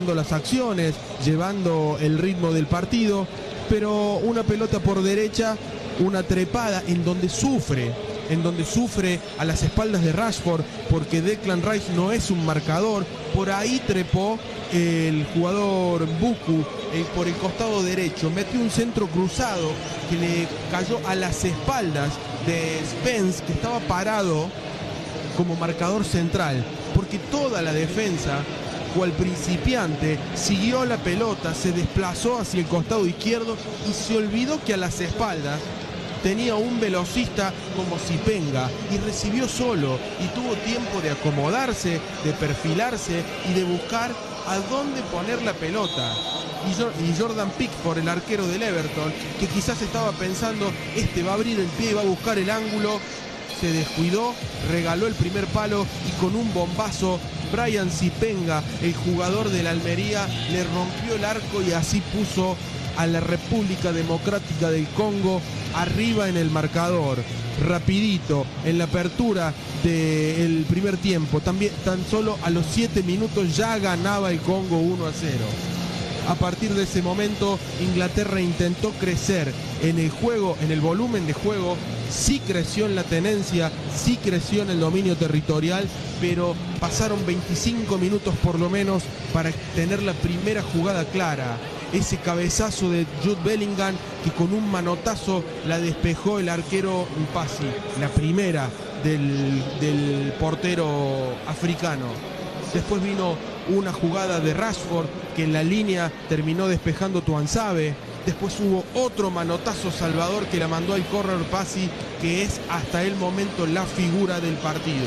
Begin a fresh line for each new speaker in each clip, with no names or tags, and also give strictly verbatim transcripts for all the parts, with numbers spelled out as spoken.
las acciones, llevando el ritmo del partido, pero una pelota por derecha, una trepada en donde sufre, en donde sufre a las espaldas de Rashford, porque Declan Rice no es un marcador. Por ahí trepó el jugador Buku eh, por el costado derecho, metió un centro cruzado que le cayó a las espaldas de Spence, que estaba parado como marcador central, porque toda la defensa, cual principiante, siguió la pelota, se desplazó hacia el costado izquierdo y se olvidó que a las espaldas tenía un velocista como Zipenga y recibió solo y tuvo tiempo de acomodarse, de perfilarse y de buscar a dónde poner la pelota. Y Jordan Pickford, el arquero del Everton, que quizás estaba pensando, este va a abrir el pie y va a buscar el ángulo, se descuidó, regaló el primer palo y con un bombazo Brian Zipenga, el jugador de la Almería, le rompió el arco y así puso a la República Democrática del Congo arriba en el marcador. Rapidito, en la apertura del primer tiempo, también tan solo a los siete minutos ya ganaba el Congo uno a cero. A partir de ese momento, Inglaterra intentó crecer en el juego, en el volumen de juego, sí creció en la tenencia, sí creció en el dominio territorial, pero pasaron veinticinco minutos por lo menos para tener la primera jugada clara. Ese cabezazo de Jude Bellingham que con un manotazo la despejó el arquero Mpasi, la primera del, del portero africano. Después vino una jugada de Rashford que en la línea terminó despejando Tuanzebe. Después hubo otro manotazo salvador que la mandó al córner Mpasi, que es hasta el momento la figura del partido.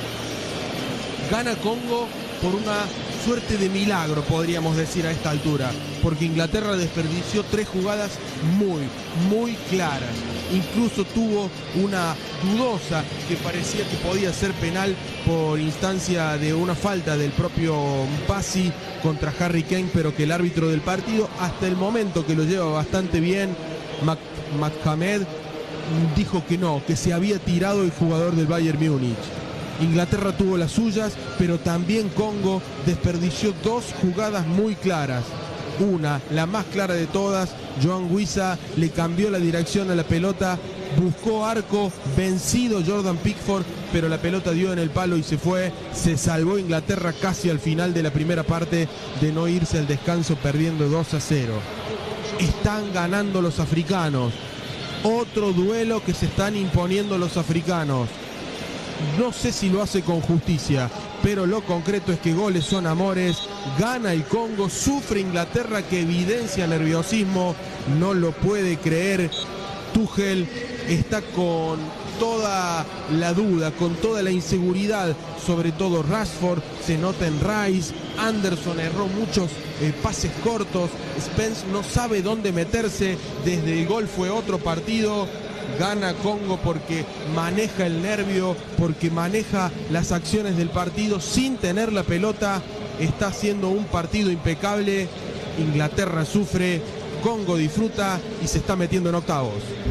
Gana Congo por una suerte de milagro, podríamos decir a esta altura, porque Inglaterra desperdició tres jugadas muy, muy claras. Incluso tuvo una dudosa que parecía que podía ser penal por instancia de una falta del propio Mpasi contra Harry Kane, pero que el árbitro del partido, hasta el momento que lo lleva bastante bien, Mohamed, dijo que no, que se había tirado el jugador del Bayern Múnich. Inglaterra tuvo las suyas, pero también Congo desperdició dos jugadas muy claras. Una, la más clara de todas, Joan Wissa le cambió la dirección a la pelota, buscó arco, vencido Jordan Pickford, pero la pelota dio en el palo y se fue. Se salvó Inglaterra casi al final de la primera parte de no irse al descanso perdiendo dos a cero. Están ganando los africanos. Otro duelo que se están imponiendo los africanos. No sé si lo hace con justicia, pero lo concreto es que goles son amores. Gana el Congo, sufre Inglaterra, que evidencia nerviosismo, no lo puede creer. Tuchel está con toda la duda, con toda la inseguridad, sobre todo Rashford, se nota en Rice. Anderson erró muchos eh, pases cortos, Spence no sabe dónde meterse, desde el gol fue otro partido. Gana Congo porque maneja el nervio, porque maneja las acciones del partido sin tener la pelota. Está haciendo un partido impecable. Inglaterra sufre, Congo disfruta y se está metiendo en octavos.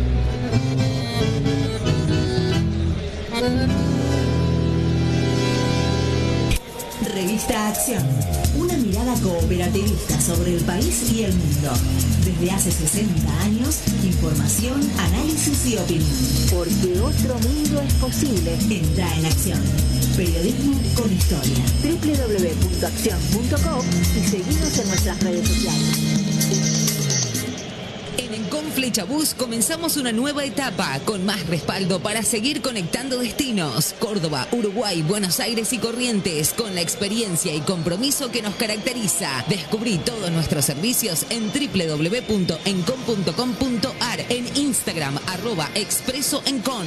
Revista Acción, una mirada cooperativista sobre el país y el mundo. Desde hace sesenta años, información, análisis y opinión. Porque otro mundo es posible. Entra en Acción. Periodismo con historia. doble u doble u doble u punto acción punto com y seguinos en nuestras redes sociales.
En Encon Flechabús comenzamos una nueva etapa con más respaldo para seguir conectando destinos. Córdoba, Uruguay, Buenos Aires y Corrientes, con la experiencia y compromiso que nos caracteriza. Descubrí todos nuestros servicios en doble u doble u doble u punto encon punto com punto ar, en Instagram arroba expreso encon.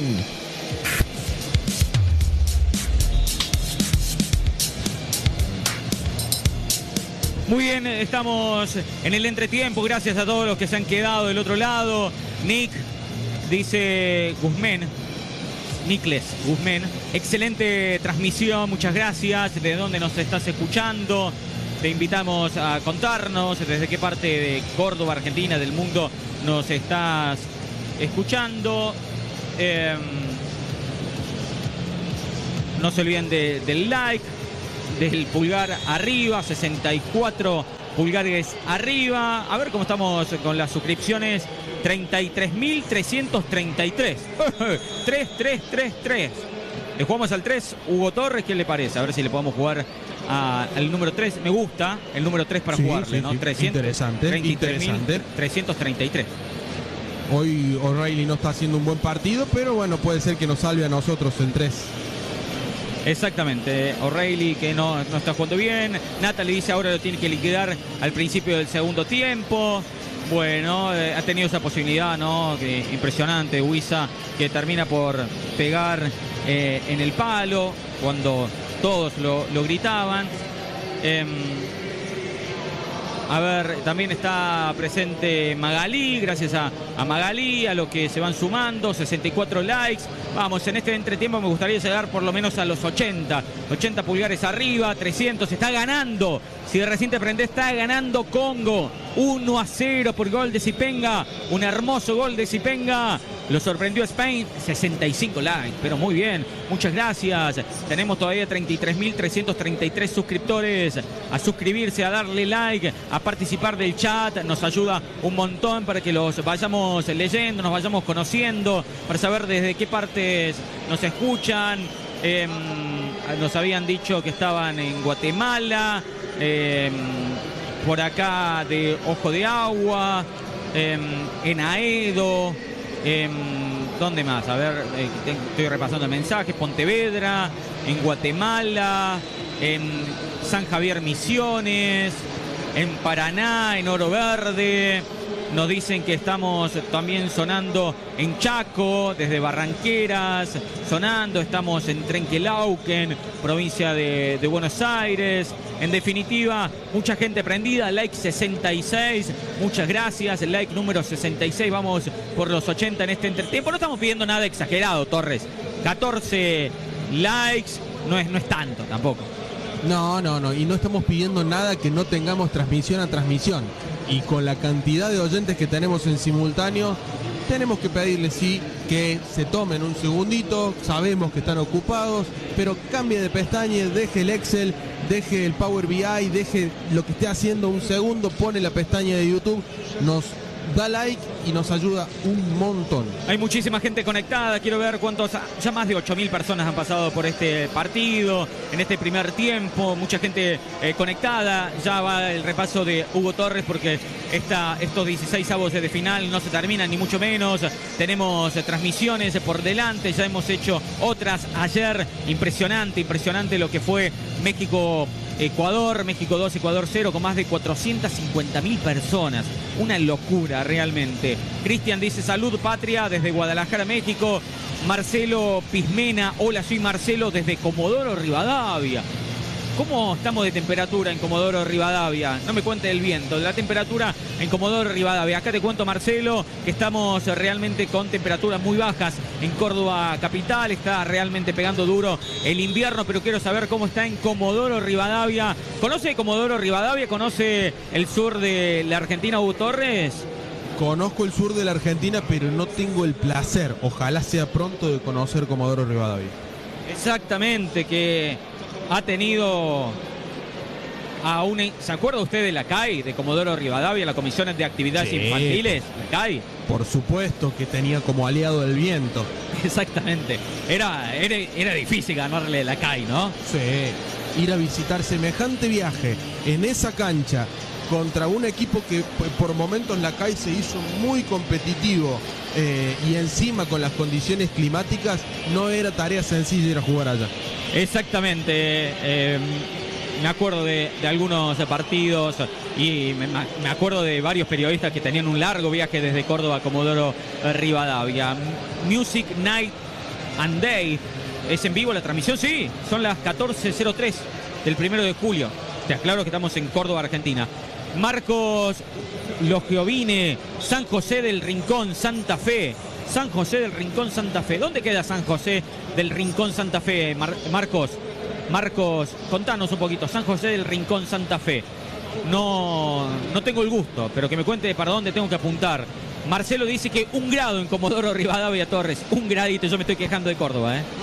Muy bien, estamos en el entretiempo, gracias a todos los que se han quedado del otro lado. Nick, dice Guzmán, Nicles Guzmán, excelente transmisión, muchas gracias. ¿De dónde nos estás escuchando? Te invitamos a contarnos desde qué parte de Córdoba, Argentina, del mundo nos estás escuchando. Eh, no se olviden de, del like, del pulgar arriba, sesenta y cuatro pulgares arriba. A ver cómo estamos con las suscripciones. treinta y tres mil trescientos treinta y tres. tres, tres, tres, tres. Le jugamos al tres. Hugo Torres, ¿qué le parece? A ver si le podemos jugar a, al número tres. Me gusta el número tres para
sí,
jugarle,
sí,
¿no?
Sí,
trescientos,
interesante,
treinta y tres mil
interesante.
trescientos treinta y tres.
Hoy O'Reilly no está haciendo un buen partido, pero bueno, puede ser que nos salve a nosotros el tres.
Exactamente, O'Reilly que no, no está jugando bien. Nata le dice ahora lo tiene que liquidar al principio del segundo tiempo. Bueno, eh, ha tenido esa posibilidad, ¿no? Que, impresionante, Huiza, que termina por pegar eh, en el palo cuando todos lo, lo gritaban. Eh, A ver, también está presente Magalí, gracias a, a Magalí, a lo que se van sumando, sesenta y cuatro likes. Vamos, en este entretiempo me gustaría llegar por lo menos a los ochenta. ochenta pulgares arriba, trescientos, está ganando. Si de recién te prendés, está ganando Congo. uno a cero por gol de Zipenga. Un hermoso gol de Zipenga. Lo sorprendió Spain, sesenta y cinco likes, pero muy bien, muchas gracias. Tenemos todavía treinta y tres mil trescientos treinta y tres suscriptores. A suscribirse, a darle like, a participar del chat, nos ayuda un montón para que los vayamos leyendo, nos vayamos conociendo, para saber desde qué partes nos escuchan. Eh, nos habían dicho que estaban en Guatemala, eh, por acá de Ojo de Agua, eh, en Aedo. Eh, ¿Dónde más? A ver, eh, estoy repasando el mensaje. Pontevedra, en Guatemala, en San Javier Misiones, en Paraná, en Oro Verde. Nos dicen que estamos también sonando en Chaco, desde Barranqueras, sonando. Estamos en Trenquelauquen, provincia de, de Buenos Aires. En definitiva, mucha gente prendida. Like sesenta y seis, muchas gracias. El like número sesenta y seis, vamos por los ochenta en este entretiempo. No estamos pidiendo nada exagerado, Torres. catorce likes, no es, no es tanto tampoco.
No, no, no, y no estamos pidiendo nada que no tengamos transmisión a transmisión. Y con la cantidad de oyentes que tenemos en simultáneo, tenemos que pedirles sí que se tomen un segundito. Sabemos que están ocupados, pero cambie de pestaña, deje el Excel, deje el Power B I, deje lo que esté haciendo un segundo, pone la pestaña de YouTube, nos da like y nos ayuda un montón.
Hay muchísima gente conectada, quiero ver cuántos, ya más de ocho mil personas han pasado por este partido, en este primer tiempo, mucha gente eh, conectada. Ya va el repaso de Hugo Torres porque esta, estos dieciséis avos de final no se terminan ni mucho menos. Tenemos eh, transmisiones por delante, ya hemos hecho otras ayer. Impresionante, impresionante lo que fue México Ecuador, México dos, Ecuador cero, con más de cuatrocientas cincuenta mil personas. Una locura realmente. Cristian dice salud patria desde Guadalajara, México. Marcelo Pismena, hola, soy Marcelo desde Comodoro Rivadavia. ¿Cómo estamos de temperatura en Comodoro Rivadavia? No me cuente el viento, la temperatura en Comodoro Rivadavia. Acá te cuento, Marcelo, que estamos realmente con temperaturas muy bajas en Córdoba capital. Está realmente pegando duro el invierno, pero quiero saber cómo está en Comodoro Rivadavia. ¿Conoce Comodoro Rivadavia? ¿Conoce el sur de la Argentina, Hugo Torres?
Conozco el sur de la Argentina, pero no tengo el placer, ojalá sea pronto, de conocer Comodoro Rivadavia.
Exactamente, que ha tenido a un... ¿Se acuerda usted de la C A I, de Comodoro Rivadavia, la Comisión de Actividades
Sí.
Infantiles? La C A I.
Por supuesto que tenía como aliado el viento.
Exactamente. Era, era, era difícil ganarle la C A I, ¿no?
Sí, ir a visitar semejante viaje en esa cancha contra un equipo que por momentos la C A I se hizo muy competitivo eh, y encima con las condiciones climáticas no era tarea sencilla ir a jugar allá.
Exactamente. Eh, me acuerdo de, de algunos partidos y me, me acuerdo de varios periodistas que tenían un largo viaje desde Córdoba a Comodoro Rivadavia. Music Night and Day. ¿Es en vivo la transmisión? Sí, son las catorce cero tres del primero de julio. Te aclaro que estamos en Córdoba, Argentina. Marcos Logiovine, San José del Rincón, Santa Fe. San José del Rincón, Santa Fe. ¿Dónde queda San José del Rincón, Santa Fe, Mar Marcos? Marcos, contanos un poquito. San José del Rincón, Santa Fe. No, no tengo el gusto, pero que me cuente para dónde tengo que apuntar. Marcelo dice que un grado en Comodoro Rivadavia, Torres. Un gradito, yo me estoy quejando de Córdoba, ¿eh?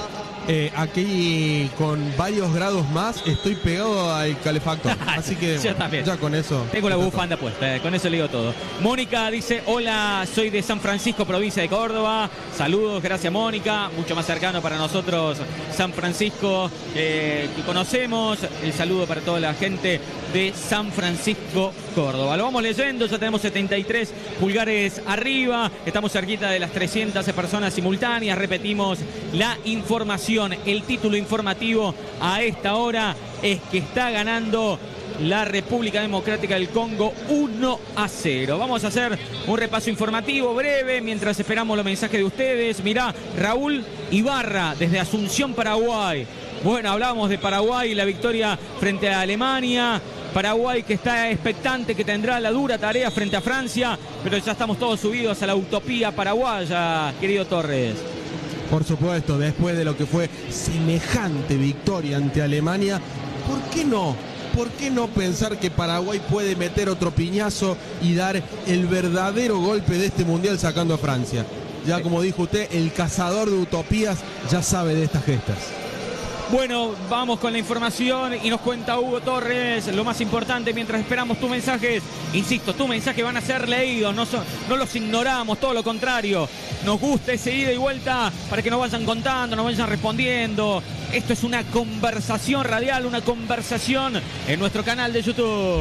Eh, aquí con varios grados más estoy pegado al calefactor. Así que
Yo también.
ya con eso.
Tengo la bufanda puesta, eh, con eso le digo todo. Mónica dice, hola, soy de San Francisco, provincia de Córdoba. Saludos, gracias Mónica. Mucho más cercano para nosotros San Francisco, eh, que conocemos. El saludo para toda la gente de San Francisco, Córdoba. Lo vamos leyendo, ya tenemos setenta y tres pulgares arriba. Estamos cerquita de las trescientas personas simultáneas. Repetimos la información. El título informativo a esta hora es que está ganando la República Democrática del Congo uno a cero. Vamos a hacer un repaso informativo breve mientras esperamos los mensajes de ustedes. Mirá, Raúl Ibarra desde Asunción, Paraguay. Bueno, hablábamos de Paraguay y la victoria frente a Alemania. Paraguay que está expectante, que tendrá la dura tarea frente a Francia, pero ya estamos todos subidos a la utopía paraguaya, querido Torres.
Por supuesto, después de lo que fue semejante victoria ante Alemania, ¿por qué no? ¿Por qué no pensar que Paraguay puede meter otro piñazo y dar el verdadero golpe de este mundial sacando a Francia? Ya como dijo usted, el cazador de utopías ya sabe de estas gestas.
Bueno, vamos con la información y nos cuenta Hugo Torres lo más importante mientras esperamos tus mensajes. Insisto, tus mensajes van a ser leídos, no, so, no los ignoramos, todo lo contrario. Nos gusta ese ida y vuelta para que nos vayan contando, nos vayan respondiendo. Esto es una conversación radial, una conversación en nuestro canal de YouTube.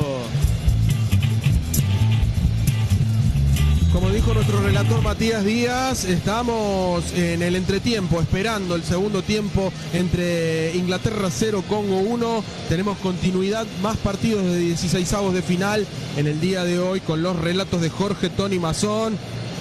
Como dijo nuestro relator Matías Díaz, estamos en el entretiempo, esperando el segundo tiempo entre Inglaterra cero, Congo uno. Tenemos continuidad, más partidos de dieciseisavos de final en el día de hoy con los relatos de Jorge Tony Mazón,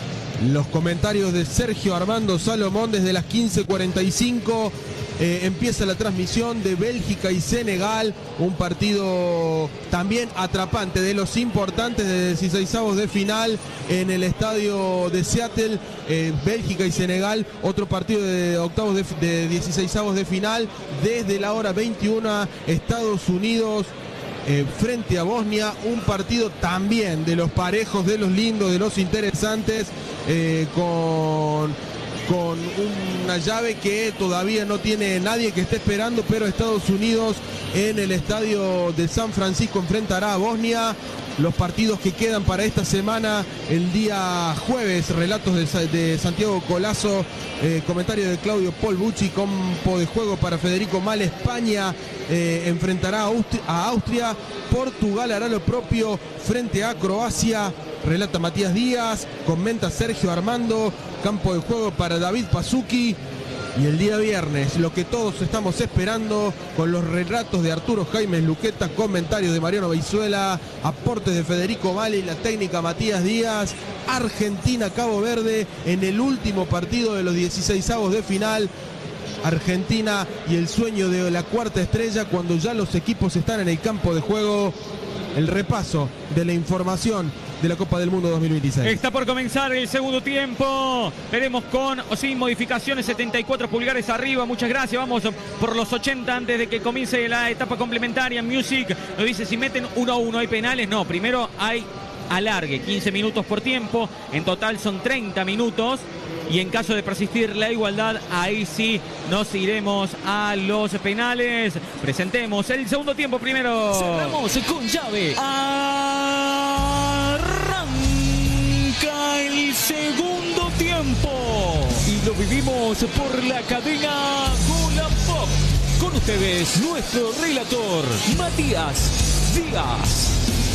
los comentarios de Sergio Armando Salomón desde las quince cuarenta y cinco. Eh, empieza la transmisión de Bélgica y Senegal, un partido también atrapante, de los importantes de dieciseisavos de final en el estadio de Seattle. eh, Bélgica y Senegal, otro partido de octavos de, de dieciseisavos de final desde la hora veintiuna. Estados Unidos eh, frente a Bosnia, un partido también de los parejos, de los lindos, de los interesantes, eh, con... con una llave que todavía no tiene nadie que esté esperando, pero Estados Unidos en el estadio de San Francisco enfrentará a Bosnia. Los partidos que quedan para esta semana, el día jueves, relatos de, de Santiago Colazo, eh, comentario de Claudio Paul Bucci, campo de juego para Federico Mal. España eh, enfrentará a Austria, a Austria, Portugal hará lo propio frente a Croacia. Relata Matías Díaz, comenta Sergio Armando, campo de juego para David Pazuki. Y el día viernes, lo que todos estamos esperando, con los relatos de Arturo Jaime Luqueta, comentarios de Mariano Beizuela, aportes de Federico Vale y la técnica Matías Díaz. Argentina, Cabo Verde, en el último partido de los dieciseisavos de final. Argentina y el sueño de la cuarta estrella, cuando ya los equipos están en el campo de juego. El repaso de la información de la Copa del Mundo dos mil veintiséis.
Está por comenzar el segundo tiempo. Veremos con o sin modificaciones, setenta y cuatro pulgares arriba. Muchas gracias. Vamos por los ochenta antes de que comience la etapa complementaria. Music nos dice si meten uno a uno hay penales. No, primero hay alargue, quince minutos por tiempo. En total son treinta minutos. Y en caso de persistir la igualdad, ahí sí nos iremos a los penales. Presentemos el segundo tiempo primero.
Cerramos con llave. Arranca el segundo tiempo. Y lo vivimos por la cadena Golapop. Con ustedes, nuestro relator, Matías Díaz.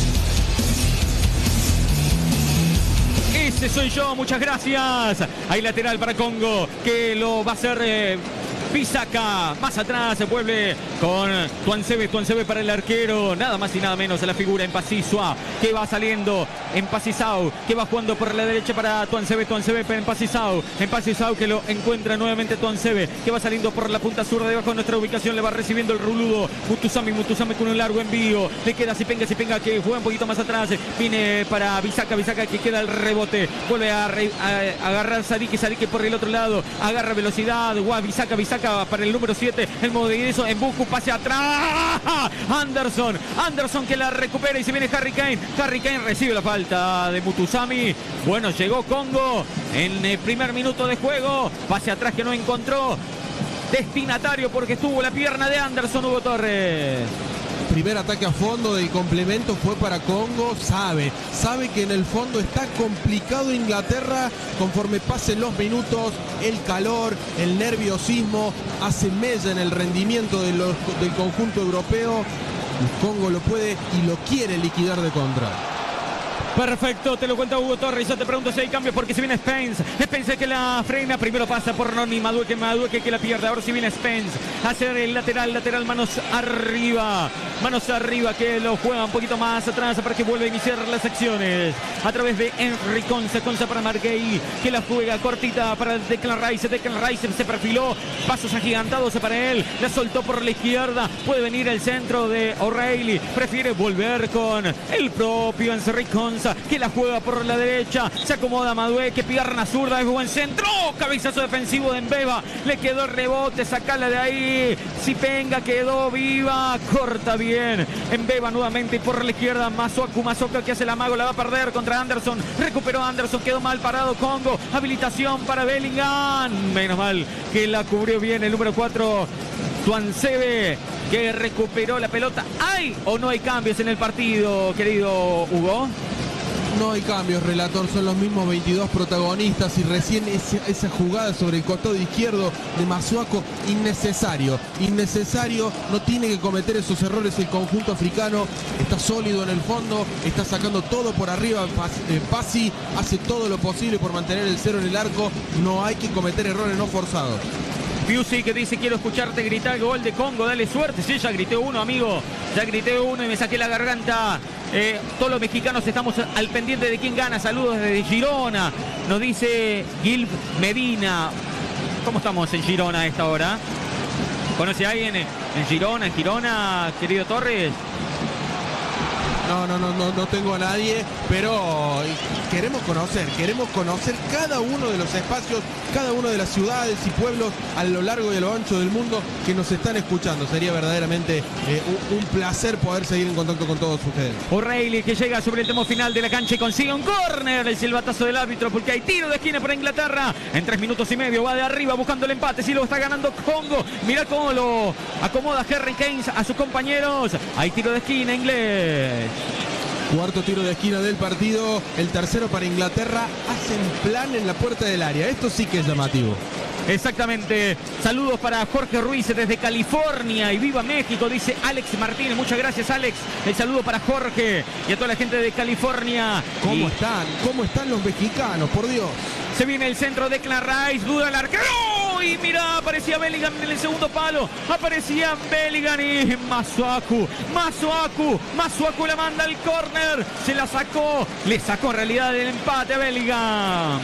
Ese soy yo, muchas gracias. Hay lateral para Congo, que lo va a hacer eh, Bisaca. Más atrás se vuelve con Tuansebe, Tuansebe para el arquero. Nada más y nada menos a la figura en Pasisua, que va saliendo en Pasisau, que va jugando por la derecha para Tuansebe, Tuansebe en Pasisau. En Pasisau que lo encuentra nuevamente Tuansebe, que va saliendo por la punta sur debajo de nuestra ubicación. Le va recibiendo el ruludo Mutusami, Mutusami con un largo envío. Le queda Sipenga, Sipenga que juega un poquito más atrás. Viene para Bisaca, Bisaca que queda el rebote. Vuelve a, re, a, a agarrar Sadiki, Sadiki por el otro lado. Agarra velocidad. Guau, Bisaca, Bisaca para el número siete. El modo de ingreso en Buku, pase atrás. Anderson, Anderson que la recupera y se viene Harry Kane. Harry Kane recibe la falta de Mutusami. Bueno, llegó Congo en el primer minuto de juego. Pase atrás que no encontró. destinatario porque estuvo la pierna de Anderson, Hugo Torres.
Primer ataque a fondo del complemento fue para Congo. Sabe, sabe que en el fondo está complicado Inglaterra conforme pasen los minutos. El calor, el nerviosismo hace mella en el rendimiento de los, del conjunto europeo. El Congo lo puede y lo quiere liquidar de contra.
Perfecto, te lo cuenta Hugo Torres. Yo te pregunto si hay cambios porque si viene Spence. Spence que la frena, primero pasa por Ronnie Madueke, Madueke que la pierde. Ahora si viene Spence, hacer el lateral, lateral, manos arriba. Manos arriba que lo juega un poquito más atrás para que vuelva a iniciar las acciones. A través de Henry Conza, Conza para Margay, que la juega cortita para Declan Rice. Declan Rice se perfiló, pasos agigantados para él. La soltó por la izquierda. Puede venir el centro de O'Reilly. Prefiere volver con el propio Henry Conza, que la juega por la derecha. Se acomoda Madueke, pierna zurda, es buen centro. Cabezazo defensivo de Mbeba. Le quedó el rebote, sacala de ahí. Zipenga quedó viva, corta bien. Mbeba nuevamente por la izquierda. Masuaku, Masoka que hace el amago, la va a perder contra Anderson. Recuperó Anderson, quedó mal parado Congo. Habilitación para Bellingham. Menos mal que la cubrió bien el número cuatro. Tuansebe, que recuperó la pelota. ¿Hay o no hay cambios en el partido, querido Hugo?
No hay cambios, relator, son los mismos veintidós protagonistas y recién ese, esa jugada sobre el costado izquierdo de Masuaku, innecesario, innecesario, no tiene que cometer esos errores el conjunto africano, está sólido en el fondo, está sacando todo por arriba, Pasi hace todo lo posible por mantener el cero en el arco, no hay que cometer errores no forzados.
Piusi que dice: quiero escucharte gritar el gol de Congo, dale suerte. Sí, ya grité uno, amigo, ya grité uno y me saqué la garganta. Eh, todos los mexicanos estamos al pendiente de quién gana. Saludos desde Girona, nos dice Gil Medina. ¿Cómo estamos en Girona a esta hora? ¿Conoce a alguien en Girona, en Girona, querido Torres?
No, no, no, no, no tengo a nadie, pero queremos conocer, queremos conocer cada uno de los espacios, cada una de las ciudades y pueblos a lo largo y a lo ancho del mundo que nos están escuchando. Sería verdaderamente eh, un, un placer poder seguir en contacto con todos ustedes.
O'Reilly que llega sobre el tramo final de la cancha y consigue un córner. El silbatazo del árbitro porque hay tiro de esquina para Inglaterra. En tres minutos y medio va de arriba buscando el empate. Si lo está ganando Congo. Mirá cómo lo acomoda Harry Kane a sus compañeros. Hay tiro de esquina inglés.
Cuarto tiro de esquina del partido, el tercero para Inglaterra, hacen plan en la puerta del área, esto sí que es llamativo.
Exactamente, saludos para Jorge Ruiz desde California y viva México, dice Alex Martínez, muchas gracias Alex, el saludo para Jorge y a toda la gente de California.
¿Cómo
y...
están? ¿Cómo están los mexicanos? Por Dios.
Se viene el centro de Declan Rice, duda el arquero y mira, aparecía Bellingham en el segundo palo, aparecía Bellingham y Masuaku, Masuaku, Masuaku la manda al córner, se la sacó, le sacó en realidad el empate a Bellingham.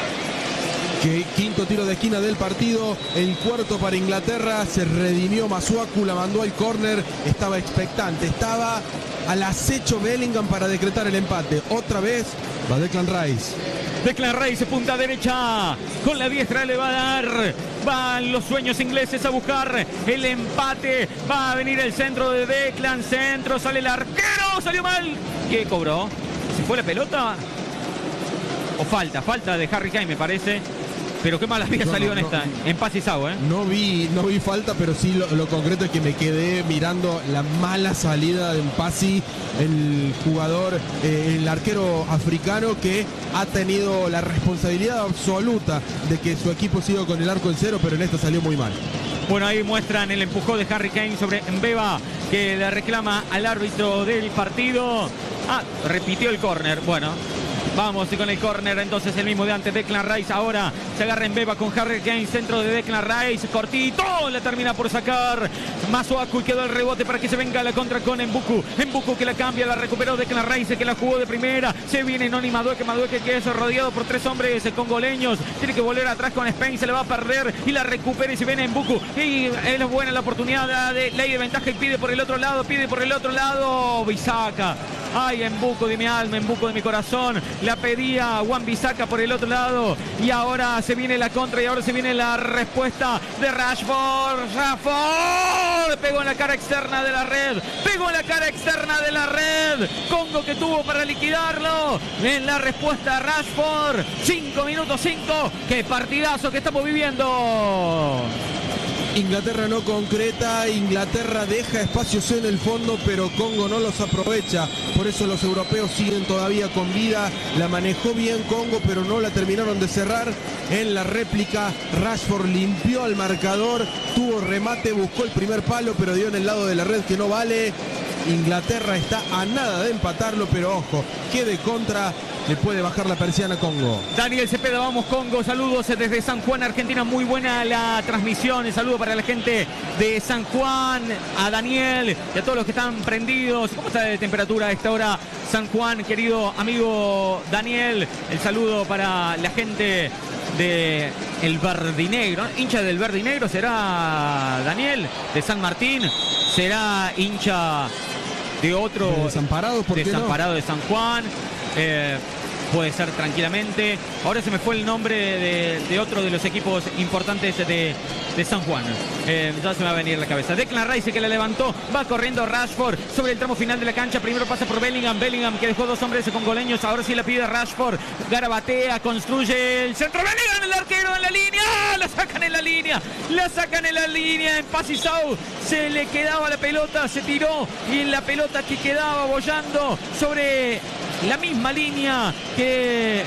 Que quinto tiro de esquina del partido, el cuarto para Inglaterra, se redimió Masuaku, la mandó al córner, estaba expectante, estaba al acecho Bellingham para decretar el empate. Otra vez va Declan Rice.
Declan Rice, punta derecha, con la diestra le va a dar, van los sueños ingleses a buscar el empate, va a venir el centro de Declan, centro, sale el arquero, salió mal, ¿qué cobró? ¿Se fue la pelota? O falta, falta de Harry Kane me parece. Pero qué mal había no, salido no, en esta, no, en Paz y Sao, ¿eh?
No vi, no vi falta, pero sí lo, lo concreto es que me quedé mirando la mala salida de Mpasi, el jugador, eh, el arquero africano que ha tenido la responsabilidad absoluta de que su equipo siga con el arco en cero, pero en esta salió muy mal.
Bueno, ahí muestran el empujón de Harry Kane sobre Mbeba, que le reclama al árbitro del partido. Ah, repitió el córner, bueno. Vamos y con el córner entonces el mismo de antes, Declan Rice ahora se agarra en Mbeba con Harry Kane, centro de Declan Rice, cortito, la termina por sacar Masuaku y quedó el rebote para que se venga la contra con Mbuku, Mbuku que la cambia, la recuperó Declan Rice que la jugó de primera, se viene Noni Madueke, Madueke que es rodeado por tres hombres congoleños, tiene que volver atrás con Spain, se le va a perder y la recupera y se viene Mbuku y es buena la oportunidad de ley de ventaja y pide por el otro lado, pide por el otro lado, Bisaca. Ay, Mbuku de mi alma, Mbuku de mi corazón. La pedía Wan Bissaka por el otro lado. Y ahora se viene la contra y ahora se viene la respuesta de Rashford. Rashford pegó en la cara externa de la red. Pegó en la cara externa de la red. Congo que tuvo para liquidarlo. En la respuesta Rashford. Cinco minutos cinco. Qué partidazo que estamos viviendo.
Inglaterra no concreta, Inglaterra deja espacios en el fondo, pero Congo no los aprovecha. Por eso los europeos siguen todavía con vida. La manejó bien Congo, pero no la terminaron de cerrar. En la réplica, Rashford limpió al marcador, tuvo remate, buscó el primer palo, pero dio en el lado de la red que no vale. Inglaterra está a nada de empatarlo, pero ojo, que de contra le puede bajar la persiana a Congo.
Daniel Cepeda, vamos Congo, saludos desde San Juan, Argentina, muy buena la transmisión, el saludo para la gente de San Juan, a Daniel y a todos los que están prendidos. ¿Cómo está de temperatura a esta hora San Juan, querido amigo Daniel? El saludo para la gente de el Verdinegro, hincha del Verdinegro será Daniel, de San Martín, será hincha de otro,
de Desamparado, ¿por qué
Desamparado
no?
de San Juan. Eh, puede ser tranquilamente. Ahora se me fue el nombre de, de otro de los equipos importantes de, de San Juan. Eh, ya se me va a venir a la cabeza. Declan Rice que la levantó. Va corriendo Rashford sobre el tramo final de la cancha. Primero pasa por Bellingham. Bellingham que dejó dos hombres congoleños. Ahora sí la pide Rashford. Garabatea, construye el centro. Bellingham, el arquero en la línea. La sacan en la línea. La sacan en la línea. En Pasisau se le quedaba la pelota. Se tiró. Y en la pelota que quedaba bollando sobre la misma línea que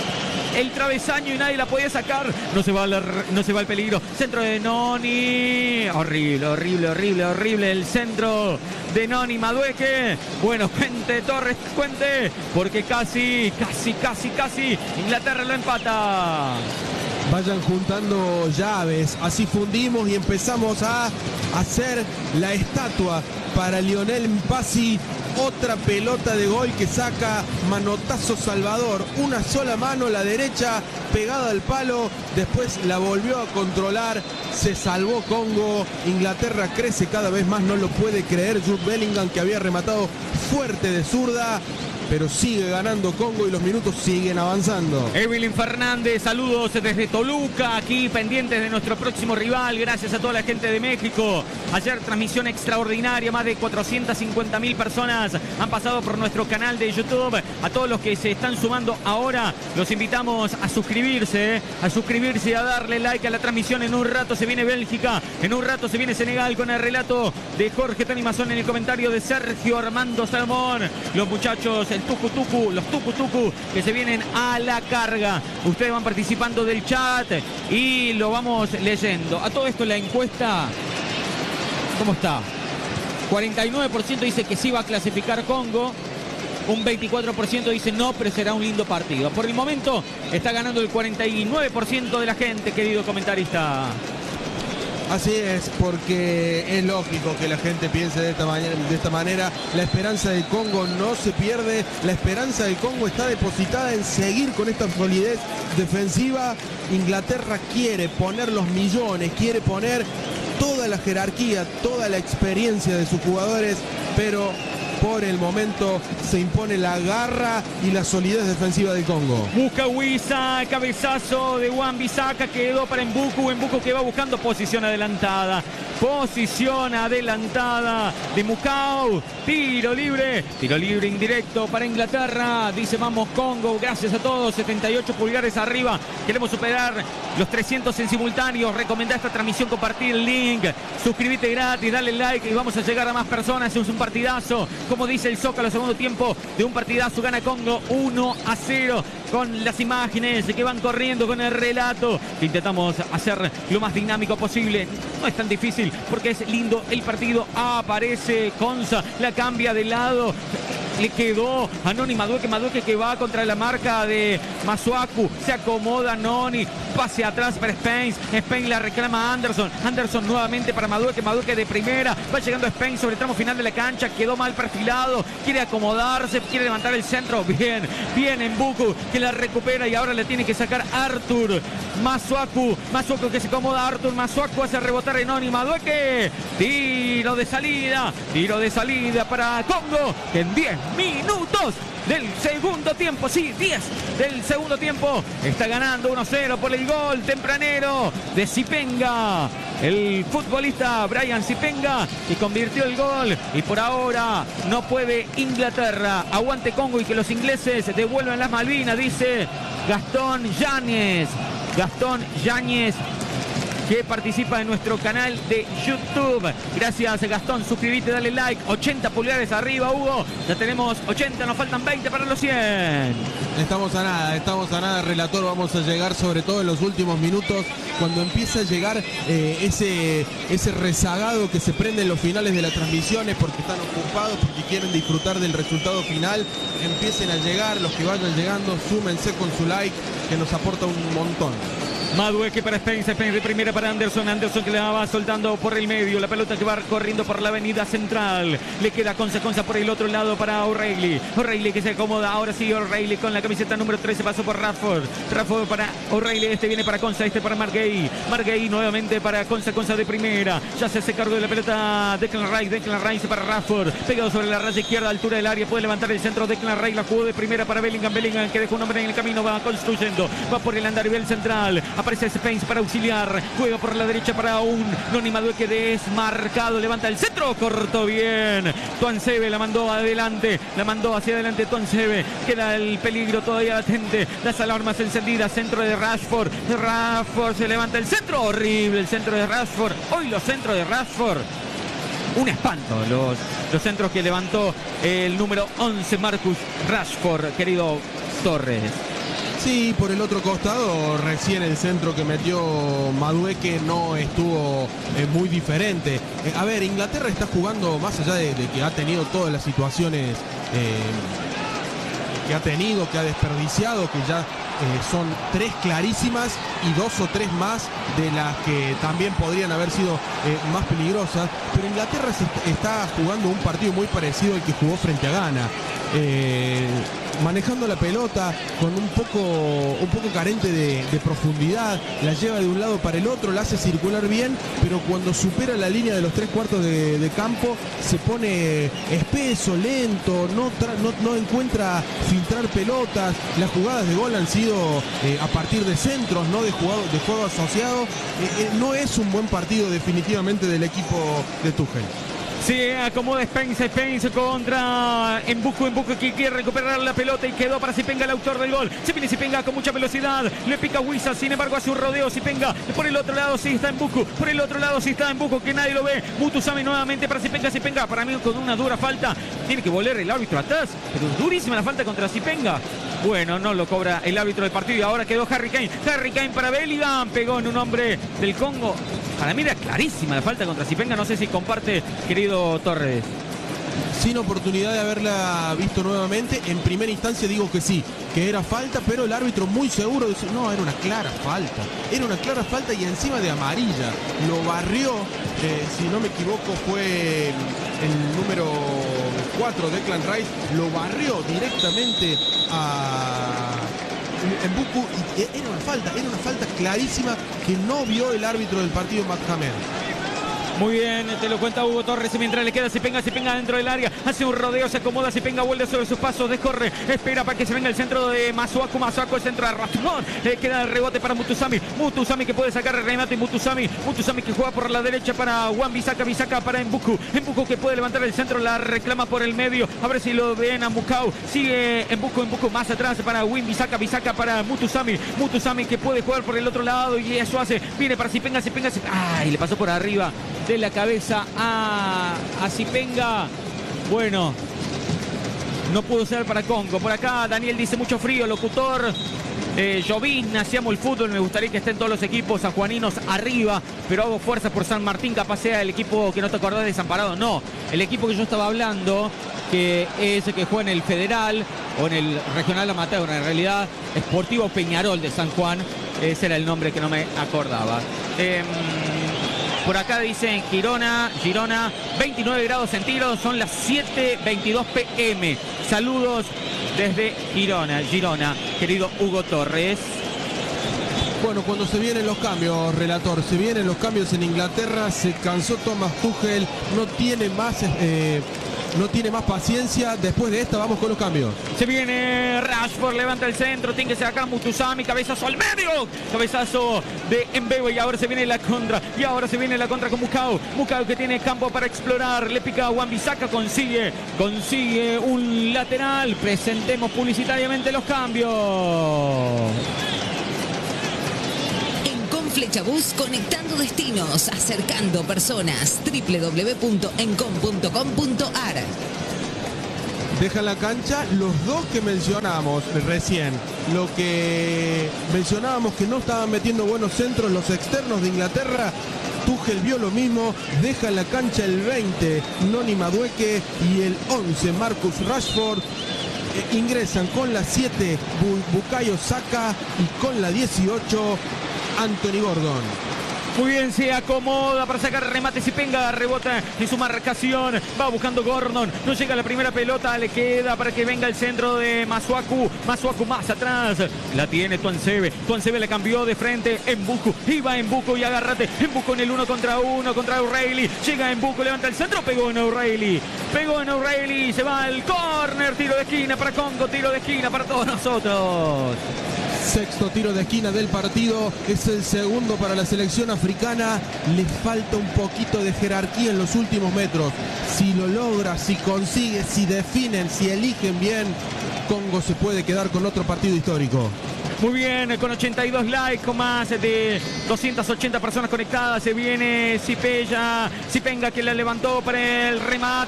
el travesaño y nadie la podía sacar. No se va la, no se va el peligro. Centro de Noni. Horrible, horrible, horrible, horrible. El centro de Noni Madueque. Bueno, cuente Torres, cuente. Porque casi, casi, casi, casi Inglaterra lo empata.
Vayan juntando llaves, así fundimos y empezamos a hacer la estatua para Lionel Mpassi. Otra pelota de gol que saca, manotazo Salvador, una sola mano, la derecha pegada al palo, después la volvió a controlar, se salvó Congo. Inglaterra crece cada vez más, no lo puede creer Jude Bellingham, que había rematado fuerte de zurda, pero sigue ganando Congo y los minutos siguen avanzando.
Evelyn Fernández, saludos desde Toluca, aquí pendientes de nuestro próximo rival, gracias a toda la gente de México. Ayer transmisión extraordinaria, más de cuatrocientas cincuenta mil personas han pasado por nuestro canal de YouTube. A todos los que se están sumando ahora, los invitamos a suscribirse, ¿eh? a suscribirse y a darle like a la transmisión. En un rato se viene Bélgica, en un rato se viene Senegal con el relato de Jorge Tony Mazón, en el comentario de Sergio Armando Salmón. Los muchachos, el Tucu Tucu, los Tucu Tucu que se vienen a la carga. Ustedes van participando del chat y lo vamos leyendo. A todo esto la encuesta, ¿cómo está? cuarenta y nueve por ciento dice que sí va a clasificar Congo. Un veinticuatro por ciento dice no, pero será un lindo partido. Por el momento está ganando el cuarenta y nueve por ciento de la gente, querido comentarista.
Así es, porque es lógico que la gente piense de esta manera, de esta manera. La esperanza del Congo no se pierde. La esperanza del Congo está depositada en seguir con esta solidez defensiva. Inglaterra quiere poner los millones, quiere poner toda la jerarquía, toda la experiencia de sus jugadores, pero por el momento se impone la garra y la solidez defensiva del Congo.
Busca Huiza, cabezazo de Wan Bissaka, quedó para Mbuku. Mbuku que va buscando posición adelantada. Posición adelantada de Mukau. Tiro libre. Tiro libre indirecto para Inglaterra. Dice vamos Congo. Gracias a todos. setenta y ocho pulgares arriba. Queremos superar los trescientos en simultáneo. Recomendá esta transmisión, compartir el link. Suscríbete gratis, dale like y vamos a llegar a más personas. Es un partidazo. Como dice el Zócalo, segundo tiempo de un partidazo. Gana Congo uno a cero. Con las imágenes que van corriendo, con el relato que intentamos hacer lo más dinámico posible. No es tan difícil porque es lindo el partido. Aparece Konsa, la cambia de lado. Le quedó a Noni Madueque, Madueque que va contra la marca de Masuaku. Se acomoda Noni, pase atrás para Spence. Spence la reclama a Anderson. Anderson nuevamente para Madueque, Madueque de primera. Va llegando Spence sobre el tramo final de la cancha. Quedó mal perfilado. Quiere acomodarse, quiere levantar el centro. Bien, bien Mbuku que la recupera y ahora le tiene que sacar Arthur Masuaku. Masuaku que se acomoda, Arthur Masuaku hace rebotar en Noni Madueque. Tiro de salida, tiro de salida para Congo, que en diez minutos del segundo tiempo, sí, diez del segundo tiempo, está ganando uno cero por el gol tempranero de Zipenga, el futbolista Brian Zipenga, que convirtió el gol y por ahora no puede Inglaterra. Aguante Congo y que los ingleses devuelvan las Malvinas, dice Gastón Yáñez. Gastón Yáñez que participa en nuestro canal de YouTube. Gracias, Gastón. Suscríbete, dale like. ochenta pulgares arriba, Hugo. Ya tenemos ochenta, nos faltan veinte para los cien.
Estamos a nada, estamos a nada, relator. Vamos a llegar sobre todo en los últimos minutos, cuando empieza a llegar eh, ese, ese rezagado que se prende en los finales de las transmisiones porque están ocupados, porque quieren disfrutar del resultado final. Empiecen a llegar, los que vayan llegando, súmense con su like, que nos aporta un montón.
Madueque para Spence, Spence de primera para Anderson, Anderson que la va soltando por el medio, la pelota que va corriendo por la avenida central, le queda Conza, Conza por el otro lado para O'Reilly, O'Reilly que se acomoda, ahora sí O'Reilly con la camiseta número trece, pasó por Radford, Radford para O'Reilly, este viene para Conza, este para Margay, Margay nuevamente para Conza, Conza de primera, ya se hace cargo de la pelota Declan Rice, Declan Rice para Radford, pegado sobre la raya izquierda, altura del área, puede levantar el centro, Declan Rice la jugó de primera para Bellingham, Bellingham que dejó un hombre en el camino, va construyendo, va por el andarivel central, aparece Spence para auxiliar, juega por la derecha para un Noni Madueque desmarcado, levanta el centro, cortó bien, Tuansebe la mandó adelante, la mandó hacia adelante Tuansebe, queda el peligro todavía latente, las alarmas encendidas, centro de Rashford, Rashford se levanta el centro, horrible el centro de Rashford, hoy los centros de Rashford, un espanto los, los centros que levantó el número once Marcus Rashford, querido Torres.
Sí, por el otro costado, recién el centro que metió Madueque no estuvo eh, muy diferente. Eh, a ver, Inglaterra está jugando, más allá de, de que ha tenido todas las situaciones eh, que ha tenido, que ha desperdiciado, que ya eh, son tres clarísimas y dos o tres más de las que también podrían haber sido eh, más peligrosas. Pero Inglaterra se est- está jugando un partido muy parecido al que jugó frente a Ghana. Eh, manejando la pelota con un poco un poco carente de, de profundidad, la lleva de un lado para el otro, la hace circular bien, pero cuando supera la línea de los tres cuartos de, de campo se pone espeso, lento, no, tra- no, no encuentra filtrar pelotas. Las jugadas de gol han sido eh, a partir de centros, no de, jugado, de juego asociado. Eh, eh, no es un buen partido definitivamente del equipo de Tuchel.
Se acomoda Spence, Spence contra Embuku, Embuku que quiere recuperar la pelota y quedó para Sipenga el autor del gol. Se viene Sipenga con mucha velocidad, le pica Wisa, sin embargo hace un rodeo Sipenga. Por el otro lado sí está Embuku, por el otro lado sí está Embuku que nadie lo ve. Mutusami nuevamente para Sipenga, Sipenga para mí con una dura falta. Tiene que volver el árbitro atrás, pero durísima la falta contra Sipenga. Bueno, no lo cobra el árbitro del partido y ahora quedó Harry Kane. Harry Kane para Bellingham, pegó en un hombre del Congo. Para mí era clarísima la falta contra Sipenga, no sé si comparte, querido Torres.
Sin oportunidad de haberla visto nuevamente, en primera instancia digo que sí, que era falta, pero el árbitro muy seguro dice, no, era una clara falta, era una clara falta y encima de amarilla, lo barrió, eh, si no me equivoco fue el número cuatro, Declan Rice, lo barrió directamente a Embuku y era una falta, era una falta clarísima que no vio el árbitro del partido, Matt Hamer.
Muy bien, te lo cuenta Hugo Torres mientras le queda Sipenga, Sipenga dentro del área, hace un rodeo, se acomoda, Sipenga vuelve sobre sus pasos, descorre, espera para que se venga el centro de Masuaku, Masuaku el centro de Rashford, le queda el rebote para Mutusami, Mutusami que puede sacar el remate, Mutusami, Mutusami que juega por la derecha para Wan Bisaka, Bisaka para Embuku, Embuku que puede levantar el centro, la reclama por el medio, a ver si lo ven a Mukau, sigue Embuku, Embuku más atrás para Win Bisaka, Bisaka para Mutusami, Mutusami que puede jugar por el otro lado y eso hace, viene para Sipenga, Sipenga, Sipenga, ay, le pasó por arriba de la cabeza a, a Sipenga. Bueno, no pudo ser para Congo. Por acá Daniel dice mucho frío, locutor. Eh, Jovín, hacíamos el fútbol, me gustaría que estén todos los equipos sanjuaninos arriba, pero hago fuerza por San Martín, capaz sea el equipo que no te acordás de Desamparado. No, el equipo que yo estaba hablando, que es el que juega en el Federal o en el Regional Amateur, en realidad, Sportivo Peñarol de San Juan, ese era el nombre que no me acordaba. Eh, Por acá dicen Girona, Girona, veintinueve grados centígrados, son las siete veintidós pm. Saludos desde Girona, Girona, querido Hugo Torres.
Bueno, cuando se vienen los cambios, relator, se vienen los cambios en Inglaterra, se cansó Thomas Tuchel, no tiene más... Eh, no tiene más paciencia. Después de esta vamos con los cambios.
Se viene Rashford, levanta el centro, tiene que ser acá Mutusami, cabezazo al medio, cabezazo de Mbeumo y ahora se viene la contra, y ahora se viene la contra con Mukau, Mukau que tiene campo para explorar, le pica a Wan Bisaka, consigue, consigue un lateral. Presentemos publicitariamente los cambios.
Encom Flechabús, conectando destinos, acercando personas. doble u doble u doble u punto encom punto com punto a r.
Deja la cancha los dos que mencionamos recién. Lo que mencionábamos que no estaban metiendo buenos centros los externos de Inglaterra. Tuchel vio lo mismo, deja en la cancha el veinte, Noni Madueke, y el once, Marcus Rashford. Eh, ingresan con la siete, Bukayo Saka, y con la dieciocho, Anthony Gordon.
Muy bien, se acomoda para sacar remate. Zipenga rebota en su marcación. Va buscando Gordon. No llega la primera pelota. Le queda para que venga el centro de Masuaku. Masuaku más atrás. La tiene Tuansebe. Tuansebe le cambió de frente. Mbuku. Iba Mbuku y agárrate. Mbuku en el uno contra uno contra O'Reilly. Llega Mbuku, levanta el centro. Pegó en O'Reilly. Pegó en O'Reilly. Se va al córner. Tiro de esquina para Congo. Tiro de esquina para todos nosotros.
Sexto tiro de esquina del partido, es el segundo para la selección africana. Le falta un poquito de jerarquía en los últimos metros. Si lo logra, si consigue, si definen, si eligen bien, Congo se puede quedar con otro partido histórico.
Muy bien, con ochenta y dos likes, con más de doscientas ochenta personas conectadas. Se viene Zipeya, Zipenga, que la levantó para el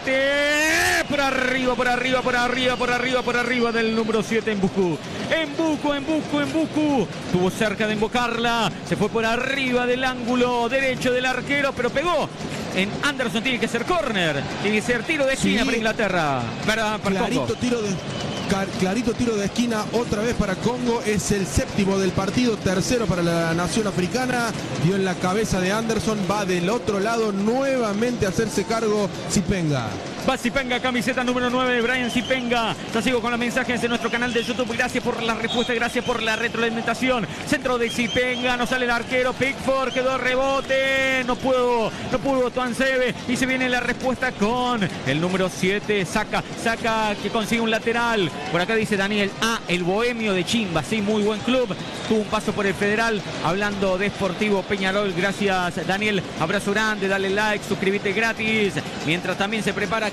remate. Por arriba, por arriba, por arriba, por arriba, por arriba del número siete, Mbuku. Mbuku, Mbuku, Mbuku. Estuvo cerca de embocarla. Se fue por arriba del ángulo derecho del arquero, pero pegó en Anderson. Tiene que ser córner. Tiene que ser tiro de esquina, sí, para Inglaterra. Para, para
Clarito
Congo.
tiro de... Clarito tiro de esquina otra vez para Congo. Es el séptimo del partido, tercero para la nación africana. Dio en la cabeza de Anderson. Va del otro lado nuevamente a hacerse cargo Zipenga.
Va Zipenga, camiseta número nueve de Brian Zipenga. Ya sigo con los mensajes de nuestro canal de YouTube. Gracias por la respuesta, gracias por la retroalimentación. Centro de Zipenga, no sale el arquero. Pickford, quedó rebote. No pudo, no pudo Tuansebe. Y se viene la respuesta con el número siete. Saka, Saka, que consigue un lateral. Por acá dice Daniel A, el bohemio de Chimba. Sí, muy buen club. Tuvo un paso por el Federal. Hablando de Sportivo Peñarol. Gracias, Daniel. Abrazo grande, dale like, suscríbete gratis. Mientras también se prepara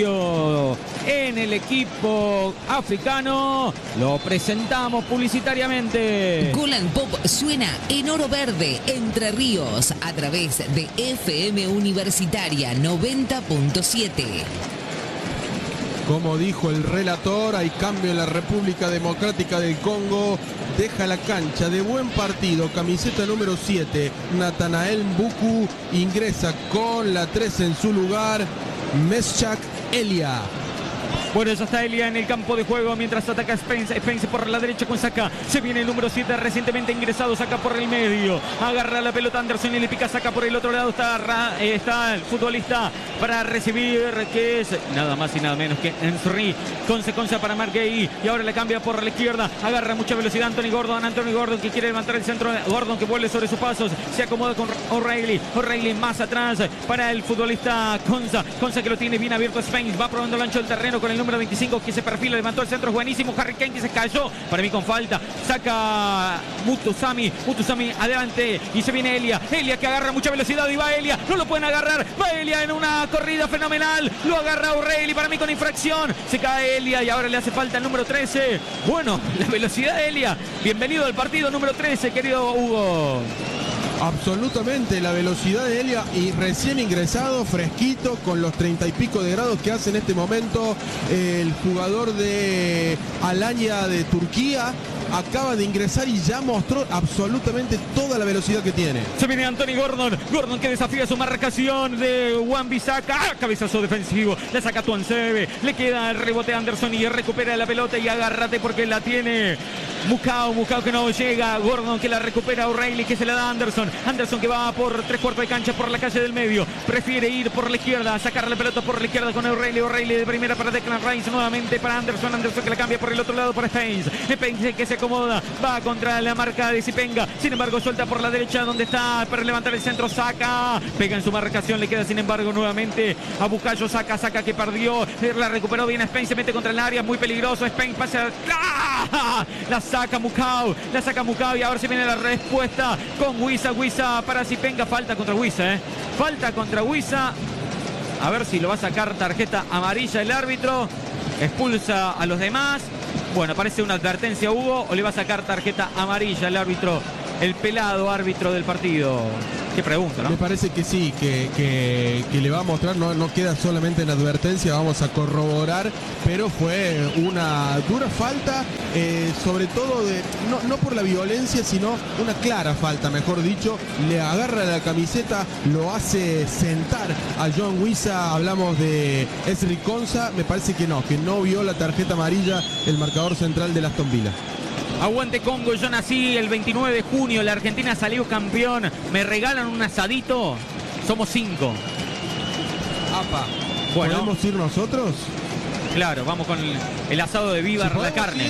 cambio en el equipo africano. Lo presentamos publicitariamente.
Golan Pop suena en Oro Verde, Entre Ríos, a través de F M Universitaria noventa punto siete.
Como dijo el relator, hay cambio en la República Democrática del Congo. Deja la cancha de buen partido, camiseta número siete, Nathanael Mbuku. Ingresa con la tres en su lugar, Meschak Elia.
Bueno, ya está Elia en el campo de juego mientras ataca Spence. Spence por la derecha con Saka. Se viene el número siete recientemente ingresado. Saka por el medio. Agarra la pelota Anderson y le pica Saka por el otro lado. Está, está el futbolista para recibir, que es nada más y nada menos que Ensri. Consecuencia para Mark Gay. Y ahora le cambia por la izquierda. Agarra mucha velocidad Anthony Gordon. Anthony Gordon que quiere levantar el centro. Gordon que vuelve sobre sus pasos. Se acomoda con O'Reilly. O'Reilly más atrás para el futbolista Konsa. Konsa que lo tiene bien abierto Spence. Va probando el ancho del terreno con el número veinticinco que se perfila, levantó el centro, es buenísimo. Harry Kane que se cayó, para mí con falta. Saca Mutusami, Mutusami adelante y se viene Elia. Elia que agarra mucha velocidad y va Elia, no lo pueden agarrar. Va Elia en una corrida fenomenal, lo agarra O'Reilly, para mí con infracción. Se cae Elia y ahora le hace falta el número trece. Bueno, la velocidad de Elia. Bienvenido al partido número trece, querido Hugo.
Absolutamente, la velocidad de Elia, y recién ingresado, fresquito, con los treinta y pico de grados que hace en este momento el jugador de Alanya de Turquía. Acaba de ingresar y ya mostró absolutamente toda la velocidad que tiene.
Se viene Anthony Gordon. Gordon que desafía su marcación de Wan-Bissaka. ¡Ah! Cabezazo defensivo. Le saca Tuansebe. Le queda el rebote a Anderson y recupera la pelota y agárrate porque la tiene Mukau. Mukau que no llega. Gordon que la recupera O'Reilly que se la da a Anderson. Anderson que va por tres cuartos de cancha por la calle del medio. Prefiere ir por la izquierda. Sacar la pelota por la izquierda con O'Reilly. O'Reilly de primera para Declan Rice. Nuevamente para Anderson. Anderson que la cambia por el otro lado para Spence. Spence que se acomoda, va contra la marca de Zipenga, sin embargo suelta por la derecha donde está para levantar el centro. Saka pega en su marcación, le queda sin embargo nuevamente a Bukayo Saka. Saka que perdió, la recuperó bien a Spence, se mete contra el área, muy peligroso. Spence pasa, ¡ah! La saca Mukau, la saca Mukau y ahora se viene la respuesta con Wissa. Wissa para Zipenga, falta contra Wissa, ¿eh? falta contra Wissa. A ver si lo va a sacar tarjeta amarilla el árbitro. Expulsa a los demás. Bueno, parece una advertencia, Hugo, o le va a sacar tarjeta amarilla el árbitro el pelado árbitro del partido. Qué pregunta, ¿no?
Me parece que sí, que, que, que le va a mostrar, no, no queda solamente en advertencia, vamos a corroborar, pero fue una dura falta, eh, sobre todo de, no, no por la violencia, sino una clara falta, mejor dicho, le agarra la camiseta, lo hace sentar a John Wissa, hablamos de Esri Konsa, me parece que no, que no vio la tarjeta amarilla el marcador central de Aston Villa.
Aguante Congo, yo nací el veintinueve de junio, la Argentina salió campeón, me regalan un asadito, somos cinco.
Apa,
bueno,
¿podemos ir nosotros?
Claro, vamos con el, el asado de Viva
si
la carne.
Ir,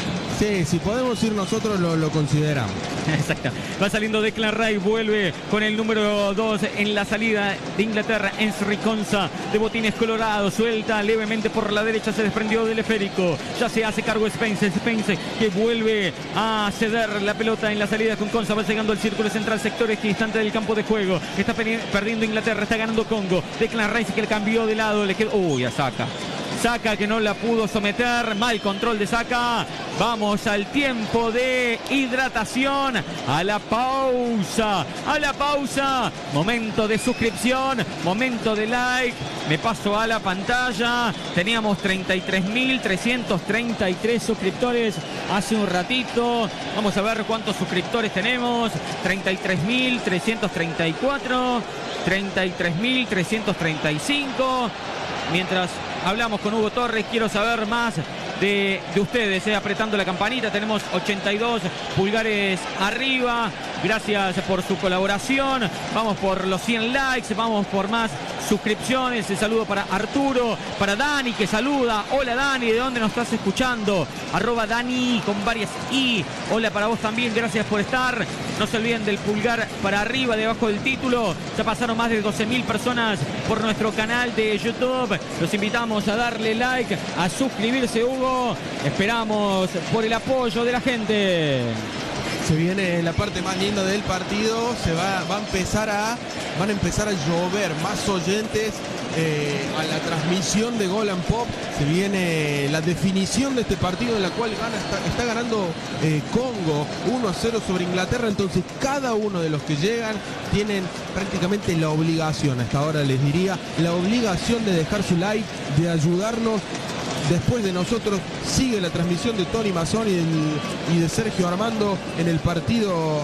sí, si podemos ir nosotros lo, lo consideramos.
Exacto. Va saliendo Declan Rice, vuelve con el número dos en la salida de Inglaterra, Esri Konsa, de botines colorados, suelta levemente por la derecha, se desprendió del esférico, ya se hace cargo Spence, Spence que vuelve a ceder la pelota en la salida con Konsa, va llegando al círculo central, sector equidistante del campo de juego, está perdiendo Inglaterra, está ganando Congo, Declan Rice que le cambió de lado, le quedó, uy, a Saka. Saka que no la pudo someter, mal control de Saka. Vamos al tiempo de hidratación, a la pausa, a la pausa, momento de suscripción, momento de like, me paso a la pantalla, teníamos treinta y tres mil trescientos treinta y tres suscriptores hace un ratito, vamos a ver cuántos suscriptores tenemos, treinta y tres mil trescientos treinta y cuatro, treinta y tres mil trescientos treinta y cinco, mientras hablamos con Hugo Torres, quiero saber más de, de ustedes, eh, apretando la campanita, tenemos ochenta y dos pulgares arriba, gracias por su colaboración, vamos por los cien likes, vamos por más suscripciones, el saludo para Arturo, para Dani que saluda, hola Dani, ¿de dónde nos estás escuchando? Arroba Dani con varias I, hola para vos también, gracias por estar, no se olviden del pulgar para arriba debajo del título, ya pasaron más de doce mil personas por nuestro canal de YouTube, los invitamos a darle like, a suscribirse Hugo, esperamos por el apoyo de la gente.
Se viene la parte más linda del partido, se va, va a empezar a, van a empezar a llover más oyentes eh, a la transmisión de Goal and Pop, se viene la definición de este partido en la cual gana, está, está ganando eh, Congo uno a cero sobre Inglaterra, entonces cada uno de los que llegan tienen prácticamente la obligación, hasta ahora les diría, la obligación de dejar su like, de ayudarnos. Después de nosotros sigue la transmisión de Tony Mazzoni y, el, y de Sergio Armando en el partido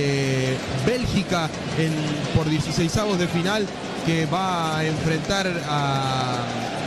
de Bélgica en, por dieciseisavos de final que va a enfrentar a...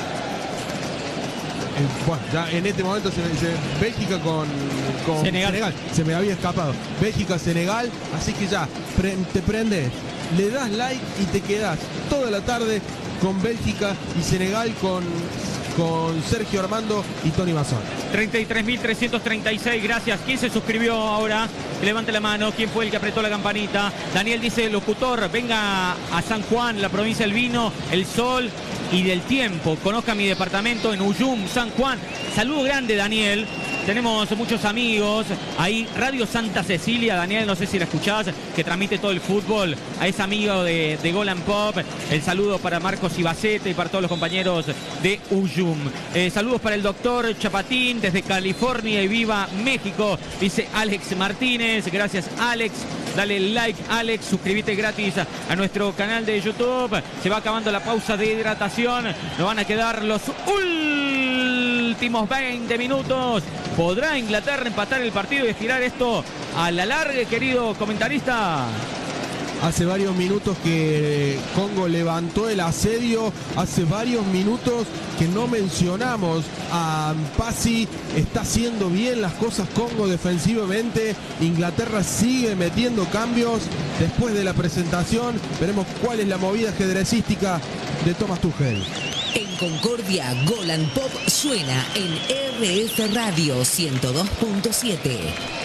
En, bueno, ya en este momento se me dice Bélgica con, con
Senegal.
Senegal. Se me había escapado. Bélgica-Senegal, así que ya pre, te prendes, le das like y te quedas toda la tarde con Bélgica y Senegal con... con Sergio Armando y Tony Mazzoni.
treinta y tres mil trescientos treinta y seis, gracias. ¿Quién se suscribió ahora? Que levante la mano. ¿Quién fue el que apretó la campanita? Daniel dice, locutor, venga a San Juan, la provincia del vino, el sol y del tiempo. Conozca mi departamento en Uyum, San Juan. Saludo grande, Daniel. Tenemos muchos amigos. Ahí Radio Santa Cecilia, Daniel, no sé si la escuchás, que transmite todo el fútbol. A ese amigo de, de Goal and Pop. El saludo para Marcos Ibacete y para todos los compañeros de Uyum. Eh, saludos para el doctor Chapatín desde California y viva México, dice Alex Martínez. Gracias, Alex. Dale like, Alex. Suscríbete gratis a nuestro canal de YouTube. Se va acabando la pausa de hidratación. Nos van a quedar los últimos veinte minutos. ¿Podrá Inglaterra empatar el partido y estirar esto a la larga, querido comentarista?
Hace varios minutos que Congo levantó el asedio, hace varios minutos que no mencionamos a Mpasi, está haciendo bien las cosas Congo defensivamente, Inglaterra sigue metiendo cambios después de la presentación, veremos cuál es la movida ajedrecística de Thomas Tuchel.
En Concordia, Goal and Pop suena en R F Radio ciento dos punto siete.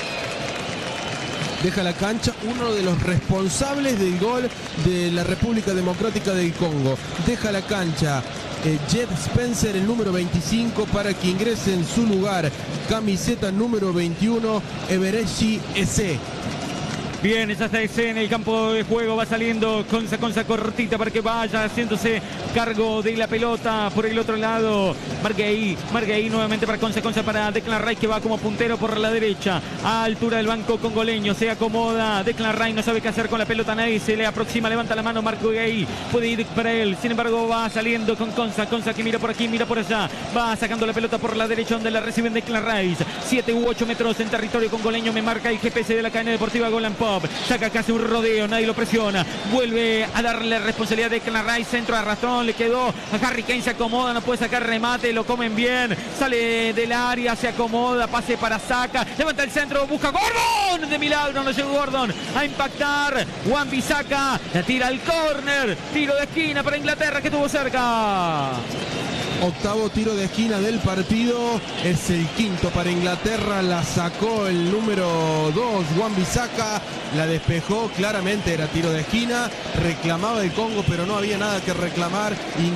Deja la cancha uno de los responsables del gol de la República Democrática del Congo. Deja la cancha eh, Jet Spencer, el número veinticinco, para que ingrese en su lugar. Camiseta número veintiuno, Eberechi Eze.
Bien, ya está en el campo de juego, va saliendo Conza, Conza cortita para que vaya haciéndose cargo de la pelota por el otro lado. Marguey, Marguey nuevamente para Conza, Conza para Declan Rice que va como puntero por la derecha, a altura del banco congoleño, se acomoda Declan Rice, no sabe qué hacer con la pelota, nadie se le aproxima, levanta la mano Marguey, puede ir para él, sin embargo va saliendo con Conza, Conza que mira por aquí, mira por allá, va sacando la pelota por la derecha donde la reciben Declan Rice, siete u ocho metros en territorio congoleño, me marca el G P S de la cadena deportiva Golan Pop, saca casi un rodeo, nadie lo presiona, vuelve a darle responsabilidad de Declan Rice, centro de arrastrón, le quedó a Harry Kane, se acomoda, no puede sacar remate, lo comen bien, sale del área, se acomoda, pase para Saka, levanta el centro, busca Gordon, de milagro no llegó Gordon a impactar, Wan-Bissaka, la tira al córner, tiro de esquina para Inglaterra que estuvo cerca.
Octavo tiro de esquina del partido, es el quinto para Inglaterra, la sacó el número dos, Wan-Bissaka, la despejó, claramente era tiro de esquina, reclamaba el Congo pero no había nada que reclamar,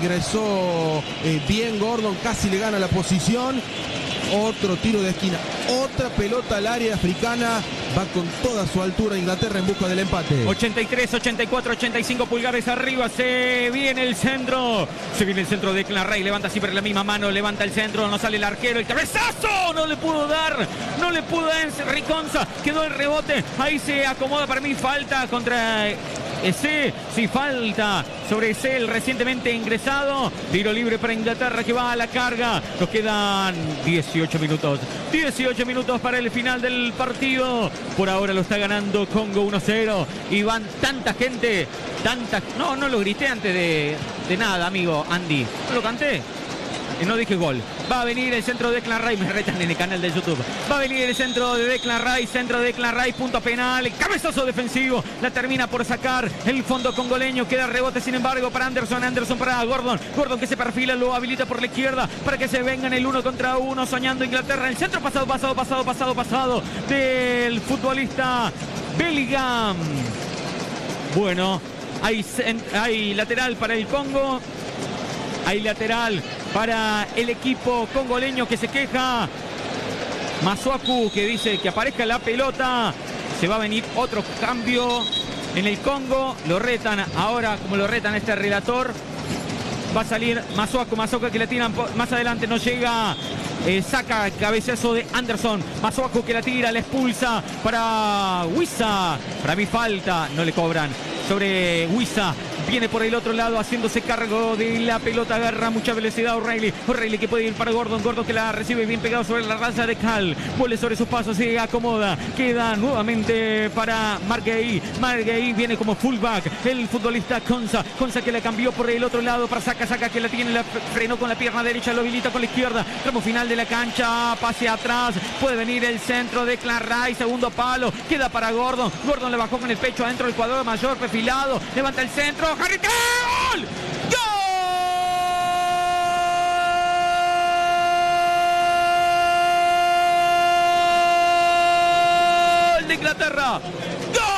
ingresó eh, bien Gordon, casi le gana la posición. Otro tiro de esquina, otra pelota al área africana, va con toda su altura Inglaterra en busca del empate.
ochenta y tres, ochenta y cuatro, ochenta y cinco pulgares arriba, se viene el centro, se viene el centro de Declan Rice, levanta siempre la misma mano, levanta el centro, no sale el arquero, el cabezazo, no le pudo dar, no le pudo dar Riconza, quedó el rebote, ahí se acomoda, para mí falta contra ese, sí falta sobre ese el recientemente ingresado, tiro libre para Inglaterra que va a la carga, nos quedan dieciocho minutos, dieciocho minutos para el final del partido, por ahora lo está ganando Congo uno cero y van tanta gente, tanta, no, no lo grité antes de, de nada amigo Andy, no lo canté. Y no dije gol. Va a venir el centro de Declan Rice. Me retan en el canal de YouTube. Va a venir el centro de Declan Rice. Centro de Declan Rice. Punto penal. Cabezazo defensivo. La termina por sacar el fondo congoleño. Queda rebote sin embargo para Anderson. Anderson para Gordon. Gordon que se perfila. Lo habilita por la izquierda. Para que se vengan el uno contra uno. Soñando Inglaterra. El centro pasado, pasado, pasado, pasado, pasado. Del futbolista Bellingham. Bueno. Hay, hay lateral para el Congo. Hay lateral para el equipo congoleño que se queja. Masuaku que dice que aparezca la pelota. Se va a venir otro cambio en el Congo. Lo retan ahora como lo retan este relator. Va a salir Masuaku. Masuaku que la tiran más adelante. No llega. Eh, saca cabezazo de Anderson. Masuaku que la tira. La expulsa para Wissa. Para mí falta. No le cobran sobre Wissa. Viene por el otro lado haciéndose cargo de la pelota, agarra mucha velocidad O'Reilly, O'Reilly que puede ir para Gordon, Gordon que la recibe bien pegado sobre la raza de Cal, vuelve sobre sus pasos, se acomoda, queda nuevamente para Marguey, Marguey viene como fullback, el futbolista Conza, Conza que la cambió por el otro lado para Saka, Saka que la tiene, la frenó con la pierna derecha, lo habilita con la izquierda, tramo final de la cancha, pase atrás, puede venir el centro de Declan Rice, segundo palo, queda para Gordon, Gordon le bajó con el pecho adentro del cuadro mayor, perfilado, levanta el centro, Harry Kane, ¡gol! ¡Gol de Inglaterra! ¡Gol!